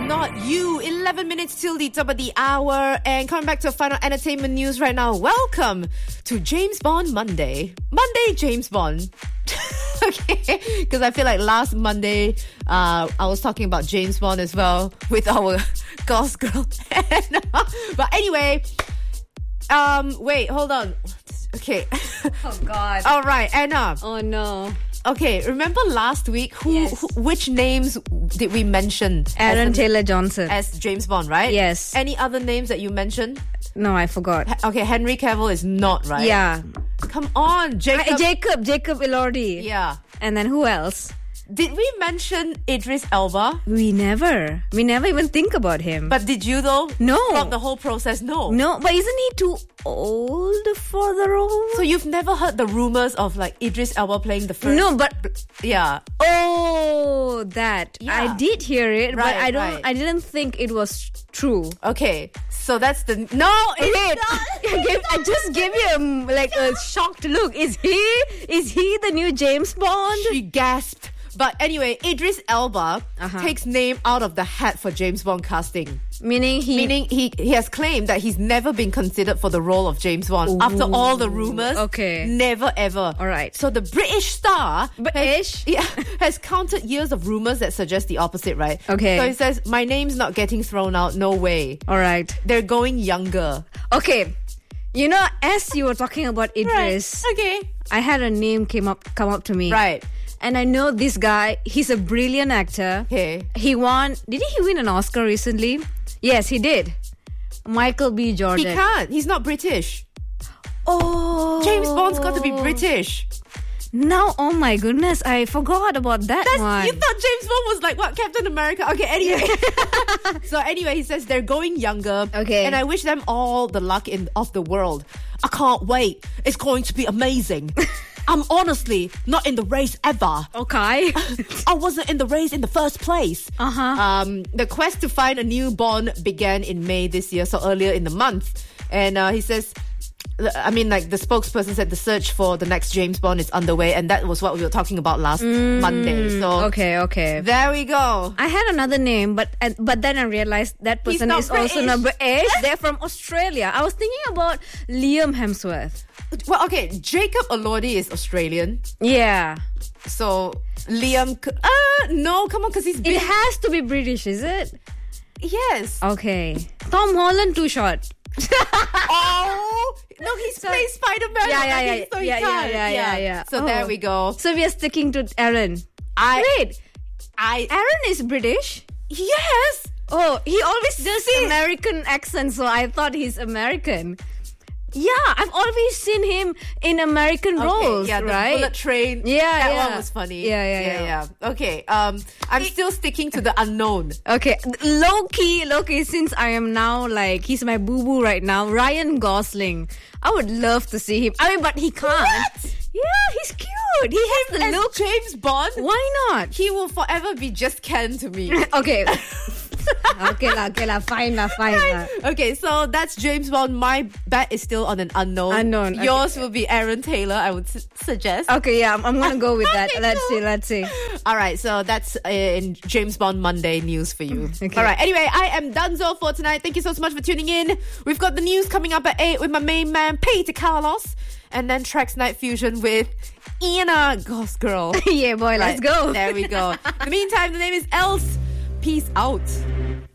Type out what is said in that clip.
not you. 11 minutes till the top of the hour. And coming back to final entertainment news right now. Welcome to James Bond Monday. Monday, James Bond. Okay, because I feel like last Monday, I was talking about James Bond as well with our Ghost Girl. But anyway, wait, hold on. Okay. Oh, God. All right, Anna. Oh, no. Okay, remember last week Yes. which names did we mention? Aaron Taylor Johnson. As James Bond, right? Yes. Any other names that you mentioned? No, I forgot. Okay, Henry Cavill is not, right? Yeah. Come on, Jacob. Jacob Elordi. Yeah. And then who else? Did we mention Idris Elba? We never even think about him. But did you though? No. Throughout the whole process, no. No, but isn't he too old for the role? So you've never heard the rumors of like Idris Elba playing the first? No, but Yeah. oh, that Yeah. I did hear it, Right, but right. I didn't think it was true. Okay. So that's the no. It's not. I just gave you a shocked look. Is he the new James Bond? She gasped. But anyway, Idris Elba takes name out of the hat for James Bond casting. Meaning he has claimed that he's never been considered for the role of James Bond. After all the rumors. Okay. Never ever. All right. So the British star British? has countered years of rumors that suggest the opposite, right? Okay. So he says, my name's not getting thrown out, no way. All right. They're going younger. Okay. You know, as you were talking about Idris, Okay. I had a name come up to me. Right. And I know this guy, he's a brilliant actor. Okay. He won, didn't he win an Oscar recently? Yes, he did. Michael B. Jordan. He can't. He's not British. Oh. James Bond's got to be British. Now, oh my goodness, I forgot about that one. You thought James Bond was like, what, Captain America? Okay, anyway. So anyway, he says they're going younger. Okay. And I wish them all the luck of the world. I can't wait. It's going to be amazing. I'm honestly not in the race ever. Okay. I wasn't in the race in the first place. The quest to find a new Bond began in May this year, so earlier in the month. And he says, I mean, like the spokesperson said, the search for the next James Bond is underway, and that was what we were talking about last Monday. So Okay. there we go. I had another name, but then I realized that person not is also not British. British. They're from Australia. I was thinking about Liam Hemsworth. Well, okay, Jacob Elordi is Australian. Yeah. So Liam, no, come on, because he's It big. has to be British, is it? Yes. Okay. Tom Holland, too short. Oh no, he's playing Spider-Man. Yeah. So he Yeah. can't. So there we go. So we are sticking to Aaron. I Aaron is British? yes. Oh, he always does American accent, so I thought he's American. Yeah, I've always seen him in American roles, yeah, the right? bullet train. Yeah, that yeah. one was funny. Yeah. Okay, I'm still sticking to the unknown. Okay, low key, since I am now like, he's my boo-boo right now, Ryan Gosling. I would love to see him. I mean, but he can't. What? Yeah, he's cute. He has the As look. James Bond, Why not? he will forever be just Ken to me. Okay. okay lah, fine lah. Okay, so that's James Bond. My bet is still on an unknown. Unknown, okay. Yours will be Aaron Taylor, I would suggest. Okay, yeah, I'm gonna go with that. Okay, Let's see. All right, so that's in James Bond Monday news for you. Okay. All right, anyway, I am Dunzo for tonight. Thank you so much for tuning in. We've got the news coming up at 8 with my main man, Peter Carlos. And then Trax Night Fusion with Iana, Ghost Girl. Yeah, boy, let's go. There we go. In the meantime, the name is Els. Peace out.